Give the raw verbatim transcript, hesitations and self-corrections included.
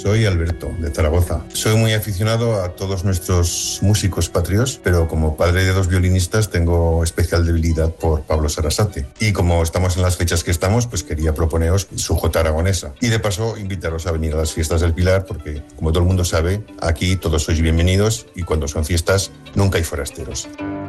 soy Alberto, de Zaragoza. Soy muy aficionado a todos nuestros músicos patrios, pero como padre de dos violinistas tengo especial debilidad por Pablo Sarasate. Y como estamos en las fechas que estamos, pues quería proponeros su jota aragonesa. Y de paso, invitaros a venir a las fiestas del Pilar, porque como todo el mundo sabe, aquí todos sois bienvenidos y cuando son fiestas nunca hay forasteros.